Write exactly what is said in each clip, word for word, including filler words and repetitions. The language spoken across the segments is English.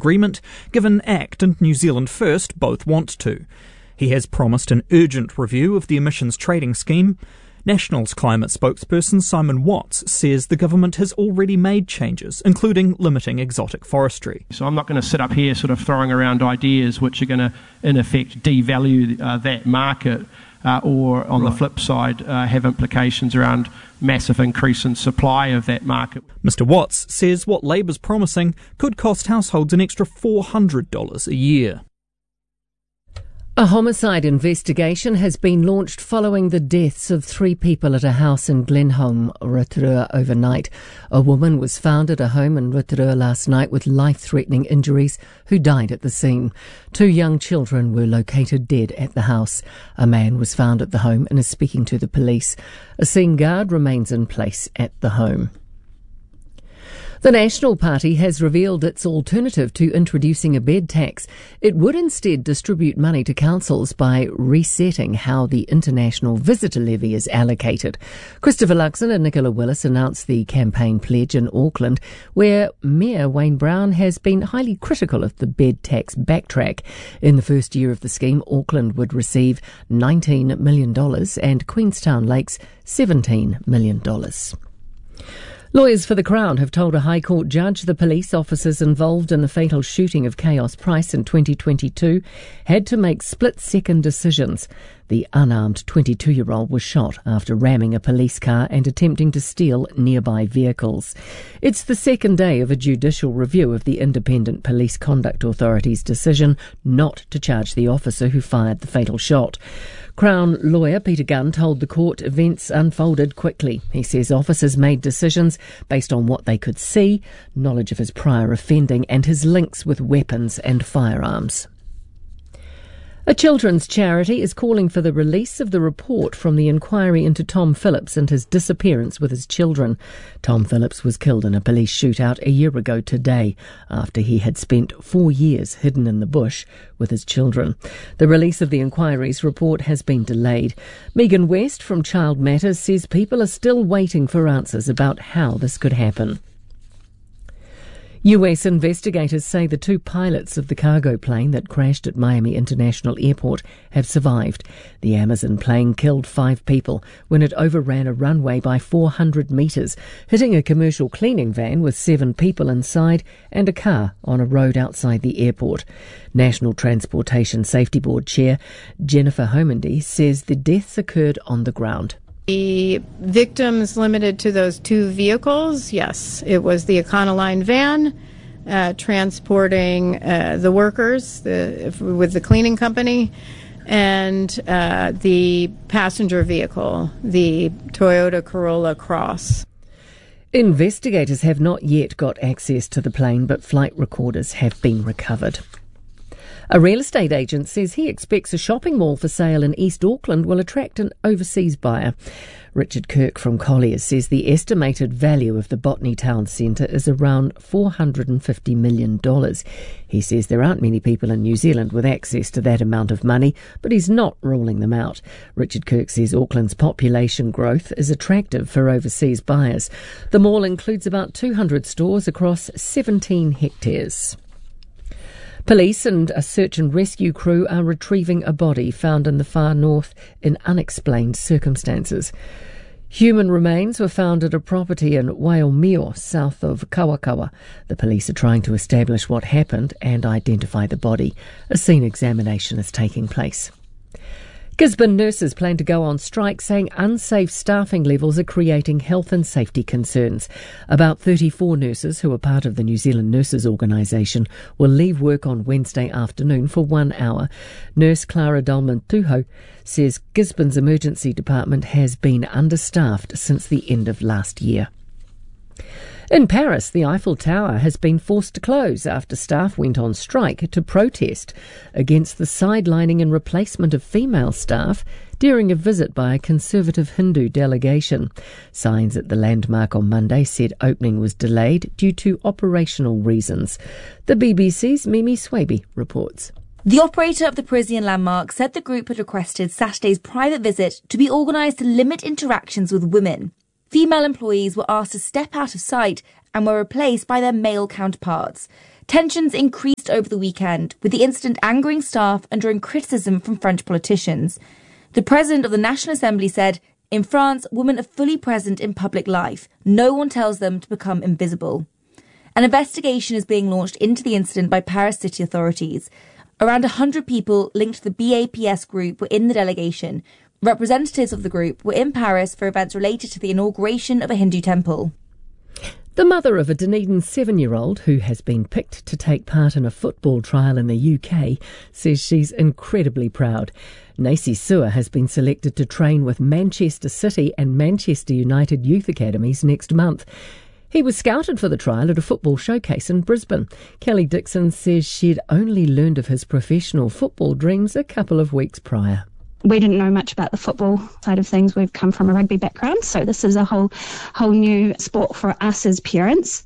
agreement, given ACT and New Zealand First both want to. He has promised an urgent review of the emissions trading scheme. National's climate spokesperson Simon Watts says the government has already made changes, including limiting exotic forestry. So I'm not going to sit up here sort of throwing around ideas which are going to, in effect, devalue uh, that market uh, or, on right. the flip side, uh, have implications around massive increase in supply of that market. Mister Watts says what Labour's promising could cost households an extra four hundred dollars a year. A homicide investigation has been launched following the deaths of three people at a house in Glenholm, Rotorua, overnight. A woman was found at a home in Rotorua last night with life-threatening injuries who died at the scene. Two young children were located dead at the house. A man was found at the home and is speaking to the police. A scene guard remains in place at the home. The National Party has revealed its alternative to introducing a bed tax. It would instead distribute money to councils by resetting how the international visitor levy is allocated. Christopher Luxon and Nicola Willis announced the campaign pledge in Auckland, where Mayor Wayne Brown has been highly critical of the bed tax backtrack. In the first year of the scheme, Auckland would receive nineteen million dollars and Queenstown Lakes seventeen million dollars. Lawyers for the Crown have told a High Court judge the police officers involved in the fatal shooting of Chaos Price in twenty twenty-two had to make split-second decisions. The unarmed twenty-two-year-old was shot after ramming a police car and attempting to steal nearby vehicles. It's the second day of a judicial review of the Independent Police Conduct Authority's decision not to charge the officer who fired the fatal shot. Crown lawyer Peter Gunn told the court events unfolded quickly. He says officers made decisions based on what they could see, knowledge of his prior offending and his links with weapons and firearms. A children's charity is calling for the release of the report from the inquiry into Tom Phillips and his disappearance with his children. Tom Phillips was killed in a police shootout a year ago today after he had spent four years hidden in the bush with his children. The release of the inquiry's report has been delayed. Megan West from Child Matters says people are still waiting for answers about how this could happen. U S investigators say the two pilots of the cargo plane that crashed at Miami International Airport have survived. The Amazon plane killed five people when it overran a runway by four hundred metres, hitting a commercial cleaning van with seven people inside and a car on a road outside the airport. National Transportation Safety Board Chair Jennifer Homendy says the deaths occurred on the ground. The victims limited to those two vehicles, yes. It was the Econoline van uh, transporting uh, the workers the, with the cleaning company, and uh, the passenger vehicle, the Toyota Corolla Cross. Investigators have not yet got access to the plane, but flight recorders have been recovered. A real estate agent says he expects a shopping mall for sale in East Auckland will attract an overseas buyer. Richard Kirk from Colliers says the estimated value of the Botany Town Centre is around four hundred fifty million dollars. He says there aren't many people in New Zealand with access to that amount of money, but he's not ruling them out. Richard Kirk says Auckland's population growth is attractive for overseas buyers. The mall includes about two hundred stores across seventeen hectares. Police and a search and rescue crew are retrieving a body found in the far north in unexplained circumstances. Human remains were found at a property in Waimeo, south of Kawakawa. The police are trying to establish what happened and identify the body. A scene examination is taking place. Gisborne nurses plan to go on strike, saying unsafe staffing levels are creating health and safety concerns. About thirty-four nurses who are part of the New Zealand Nurses Organisation will leave work on Wednesday afternoon for one hour. Nurse Clara Dalman-Tuho says Gisborne's emergency department has been understaffed since the end of last year. In Paris, the Eiffel Tower has been forced to close after staff went on strike to protest against the sidelining and replacement of female staff during a visit by a conservative Hindu delegation. Signs at the landmark on Monday said opening was delayed due to operational reasons. The B B C's Mimi Swaby reports. The operator of the Parisian landmark said the group had requested Saturday's private visit to be organised to limit interactions with women. Female employees were asked to step out of sight and were replaced by their male counterparts. Tensions increased over the weekend, with the incident angering staff and drawing criticism from French politicians. The president of the National Assembly said, "In France, women are fully present in public life. No one tells them to become invisible." An investigation is being launched into the incident by Paris city authorities. Around one hundred people linked to the B A P S group were in the delegation. Representatives of the group were in Paris for events related to the inauguration of a Hindu temple. The mother of a Dunedin seven-year-old who has been picked to take part in a football trial in the U K says she's incredibly proud. Nacy Sewer has been selected to train with Manchester City and Manchester United youth academies next month. He was scouted for the trial at a football showcase in Brisbane. Kelly Dixon says she'd only learned of his professional football dreams a couple of weeks prior. We didn't know much about the football side of things. We've come from a rugby background, so this is a whole whole new sport for us as parents.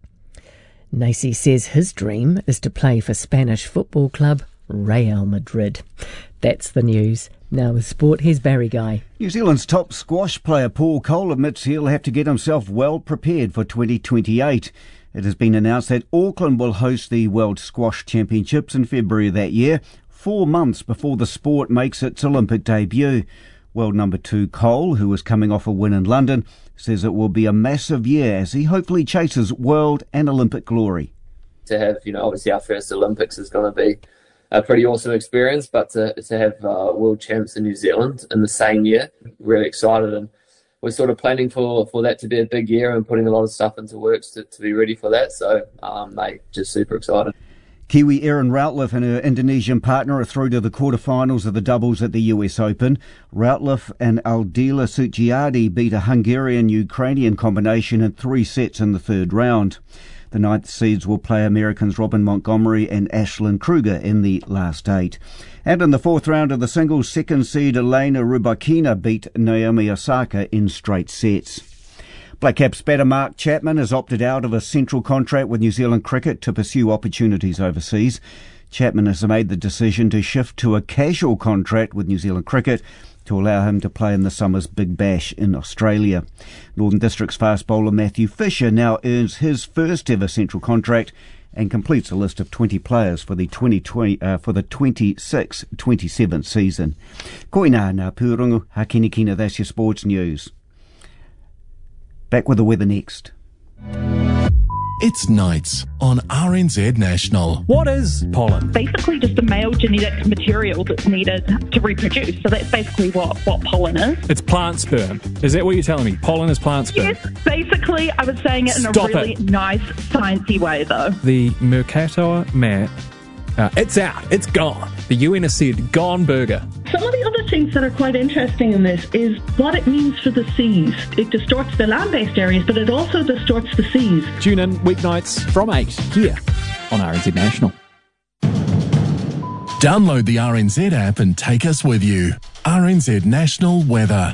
Nacy says his dream is to play for Spanish football club Real Madrid. That's the news. Now with sport, here's Barry Guy. New Zealand's top squash player Paul Cole admits he'll have to get himself well prepared for twenty twenty-eight. It has been announced that Auckland will host the World Squash Championships in February of that year, four months before the sport makes its Olympic debut. World number two Cole, who is coming off a win in London, says it will be a massive year as he hopefully chases world and Olympic glory. To have, you know, obviously our first Olympics is going to be a pretty awesome experience, but to, to have uh, world champs in New Zealand in the same year, really excited, and we're sort of planning for, for that to be a big year and putting a lot of stuff into works to, to be ready for that. So, um, mate, just super excited. Kiwi Erin Routliffe and her Indonesian partner are through to the quarterfinals of the doubles at the U S Open. Routliffe and Aldila Suciardi beat a Hungarian-Ukrainian combination in three sets in the third round. The ninth seeds will play Americans Robin Montgomery and Ashlyn Kruger in the last eight. And in the fourth round of the singles, second seed Elena Rybakina beat Naomi Osaka in straight sets. Black Caps batter Mark Chapman has opted out of a central contract with New Zealand Cricket to pursue opportunities overseas. Chapman has made the decision to shift to a casual contract with New Zealand Cricket to allow him to play in the summer's Big Bash in Australia. Northern District's fast bowler Matthew Fisher now earns his first ever central contract and completes a list of twenty players for the twenty twenty uh, for the twenty-six twenty-seven season. Koina ngā pūrongo, hakinikina, that's your sports news. Back with the weather next. It's nights on R N Z National. What is pollen? Basically just the male genetic material that's needed to reproduce. So that's basically what, what pollen is. It's plant sperm. Is that what you're telling me? Pollen is plant sperm? Yes, basically I was saying it in Stop a really it. nice, sciencey way though. The Mercator Matt, uh, it's out. It's gone. The U N has said, gone burger. Some of the other things that are quite interesting in this is what it means for the seas. It distorts the land-based areas, but it also distorts the seas. Tune in weeknights from eight here on R N Z National. Download the R N Z app and take us with you. R N Z National Weather.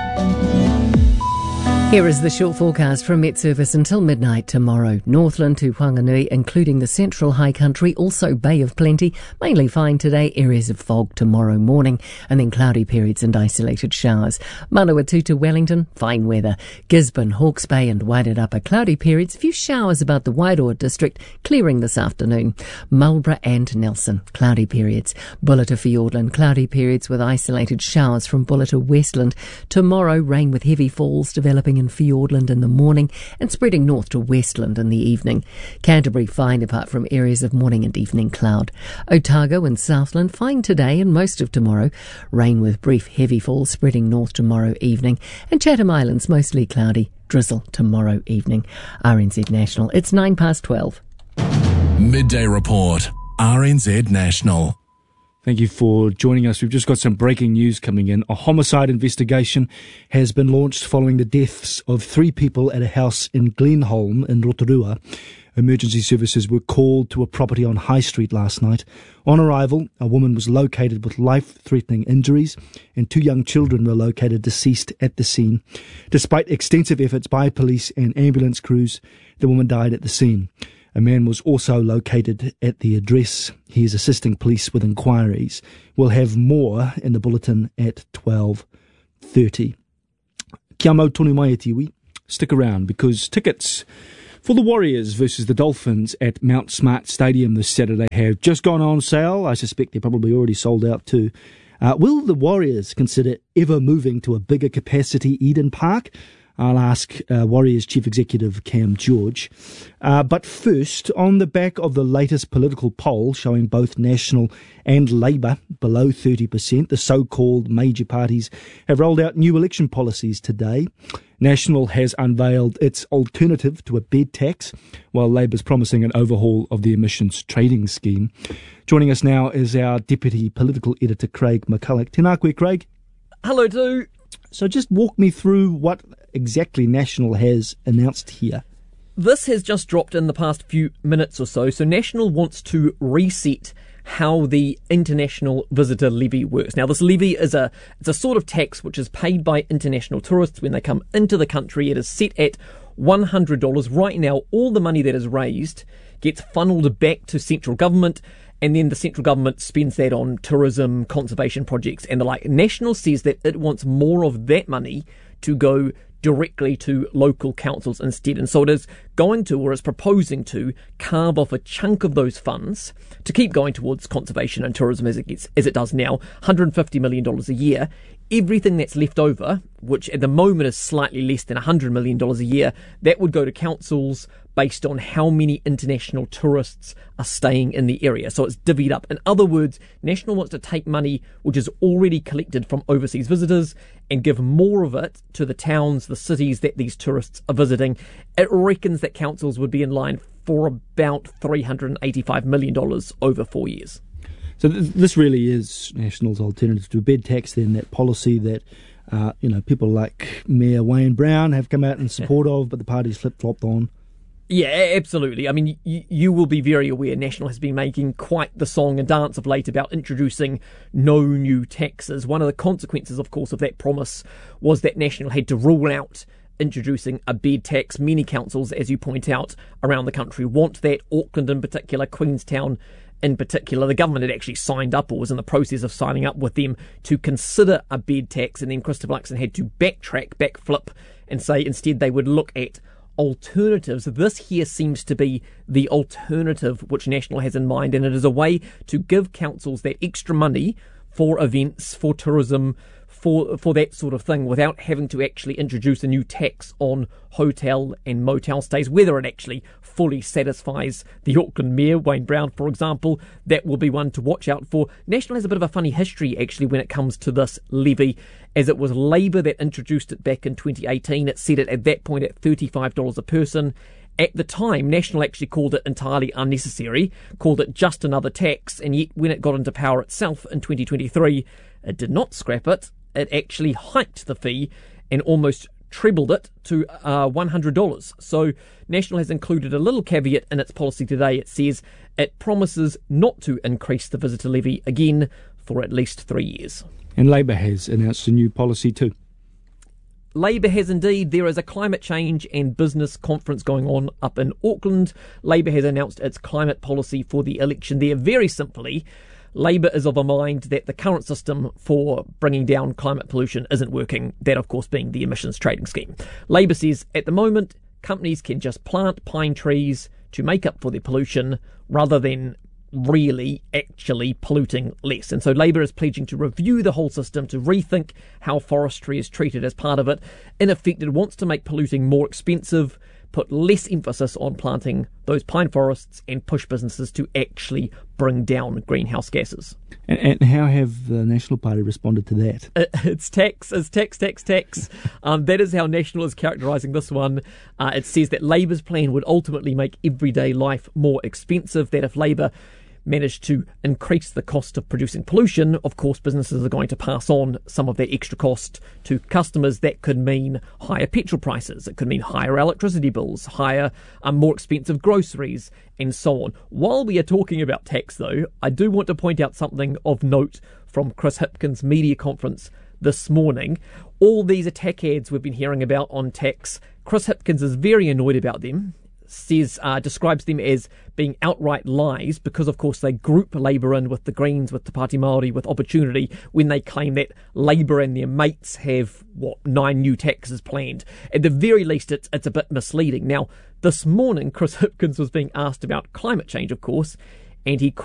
Here is the short forecast from Met Service until midnight tomorrow. Northland to Whanganui, including the central high country, also Bay of Plenty. Mainly fine today, areas of fog tomorrow morning, and then cloudy periods and isolated showers. Manawatu to Wellington, fine weather. Gisborne, Hawke's Bay and Wairarapa, cloudy periods. Few showers about the Wairoa district, clearing this afternoon. Marlborough and Nelson, cloudy periods. Bulla to Fiordland, cloudy periods with isolated showers from Bulla to Westland. Tomorrow, rain with heavy falls developing in Fiordland in the morning and spreading north to Westland in the evening. Canterbury fine apart from areas of morning and evening cloud. Otago and Southland fine today and most of tomorrow. Rain with brief heavy falls spreading north tomorrow evening. And Chatham Islands mostly cloudy. Drizzle tomorrow evening. R N Z National. It's nine past twelve. Midday Report. R N Z National. Thank you for joining us. We've just got some breaking news coming in. A homicide investigation has been launched following the deaths of three people at a house in Glenholm in Rotorua. Emergency services were called to a property on High Street last night. On arrival, a woman was located with life-threatening injuries and two young children were located deceased at the scene. Despite extensive efforts by police and ambulance crews, the woman died at the scene. A man was also located at the address. He is assisting police with inquiries. We'll have more in the bulletin at twelve thirty. Kia mau tonu mai e tiwi. Stick around because tickets For the Warriors versus the Dolphins at Mount Smart Stadium this Saturday have just gone on sale. I suspect they're probably already sold out too. Uh, will the Warriors consider ever moving to a bigger capacity Eden Park? I'll ask uh, Warriors Chief Executive Cam George. Uh, but first, on the back of the latest political poll showing both National and Labour below thirty percent, the so-called major parties have rolled out new election policies today. National has unveiled its alternative to a bed tax, while Labour's promising an overhaul of the emissions trading scheme. Joining us now is our Deputy Political Editor, Craig McCulloch. Tēnā koe, Craig. Hello, too. So just walk me through what exactly National has announced here. This has just dropped in the past few minutes or so. So National wants to reset how the international visitor levy works. Now, this levy is a it's a sort of tax which is paid by international tourists when they come into the country. It is set at one hundred dollars. Right now, all the money that is raised gets funneled back to central government, and then the central government spends that on tourism, conservation projects, and the like. National says that it wants more of that money to go directly to local councils instead. And so it is going to, or is proposing to, carve off a chunk of those funds to keep going towards conservation and tourism as it gets, as it does now, one hundred fifty million dollars a year. Everything that's left over, which at the moment is slightly less than one hundred million dollars a year, that would go to councils based on how many international tourists are staying in the area. So it's divvied up. In other words, National wants to take money which is already collected from overseas visitors and give more of it to the towns, the cities that these tourists are visiting. It reckons that councils would be in line for about three hundred eighty-five million dollars over four years. So th- this really is National's alternative to a bed tax, then, that policy that uh, you know people like Mayor Wayne Brown have come out in support of, but the party's flip-flopped on. Yeah, absolutely. I mean, you, you will be very aware National has been making quite the song and dance of late about introducing no new taxes. One of the consequences, of course, of that promise was that National had to rule out introducing a bed tax. Many councils, as you point out, around the country want that. Auckland in particular, Queenstown in particular. The government had actually signed up, or was in the process of signing up with them, to consider a bed tax, and then Christopher Luxon had to backtrack, backflip, and say instead they would look at alternatives. This here seems to be the alternative which National has in mind, and it is a way to give councils that extra money for events, for tourism, for for that sort of thing, without having to actually introduce a new tax on hotel and motel stays. Whether it actually fully satisfies the Auckland Mayor, Wayne Brown, for example, that will be one to watch out for. National has a bit of a funny history, actually, when it comes to this levy, as it was Labour that introduced it back in twenty eighteen. It set it at that point at thirty-five dollars a person. At the time, National actually called it entirely unnecessary, called it just another tax, and yet when it got into power itself in twenty twenty-three, it did not scrap it. It actually hiked the fee and almost trebled it to uh, one hundred dollars. So National has included a little caveat in its policy today. It says it promises not to increase the visitor levy again for at least three years. And Labour has announced a new policy too. Labour has indeed. There is a climate change and business conference going on up in Auckland. Labour has announced its climate policy for the election there. Very simply, Labour is of a mind that the current system for bringing down climate pollution isn't working, that of course being the emissions trading scheme. Labour says at the moment companies can just plant pine trees to make up for their pollution rather than really actually polluting less. And so Labour is pledging to review the whole system, to rethink how forestry is treated as part of it. In effect, it wants to make polluting more expensive, put less emphasis on planting those pine forests, and push businesses to actually bring down greenhouse gases. And, and how have the National Party responded to that? It, it's tax, it's tax, tax, tax. um, that is how National is characterising this one. Uh, it says that Labour's plan would ultimately make everyday life more expensive, that if Labour managed to increase the cost of producing pollution, of course businesses are going to pass on some of that extra cost to customers. That could mean higher petrol prices, it could mean higher electricity bills, higher, um, more expensive groceries, and so on. While we are talking about tax, though, I do want to point out something of note from Chris Hipkins' media conference this morning. All these attack ads we've been hearing about on tax, Chris Hipkins is very annoyed about them. Says, uh, describes them as being outright lies because, of course, they group Labour in with the Greens, with Te Pāti Māori, with Opportunity, when they claim that Labour and their mates have, what, nine new taxes planned. At the very least, it's, it's a bit misleading. Now, This morning, Chris Hipkins was being asked about climate change, of course, and he